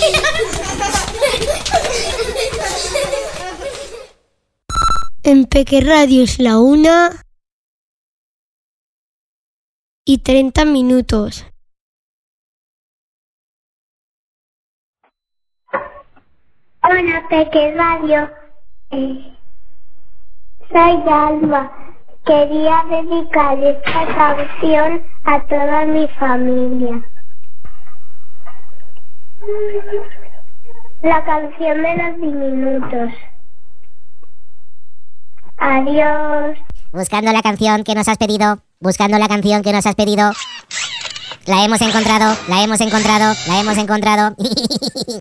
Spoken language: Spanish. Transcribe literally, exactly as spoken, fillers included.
En Peque Radio es la una y treinta minutos. Hola, Peque Radio. Eh, soy Alma. Quería dedicar esta canción a toda mi familia. La canción de los diminutos. Adiós. Buscando la canción que nos has pedido, buscando la canción que nos has pedido. La hemos encontrado, la hemos encontrado, la hemos encontrado.